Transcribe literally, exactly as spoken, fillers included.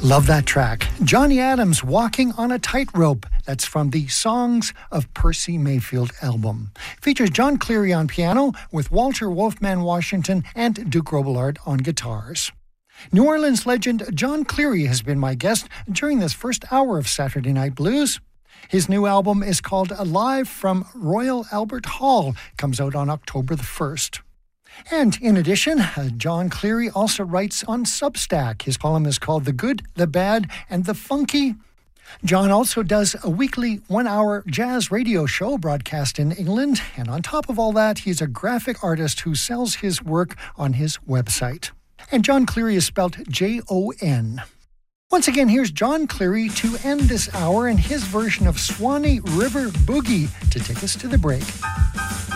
Love that track. Johnny Adams, Walking on a Tightrope. That's from the Songs of Percy Mayfield album. Features John Cleary on piano with Walter Wolfman Washington and Duke Robillard on guitars. New Orleans legend John Cleary has been my guest during this first hour of Saturday Night Blues. His new album is called Live from Royal Albert Hall. Comes out on October the first. And in addition, uh, John Cleary also writes on Substack. His column is called The Good, the Bad, and the Funky. John also does a weekly one-hour jazz radio show broadcast in England. And on top of all that, he's a graphic artist who sells his work on his website. And John Cleary is spelled J O N. Once again, here's John Cleary to end this hour and his version of Swanee River Boogie to take us to the break.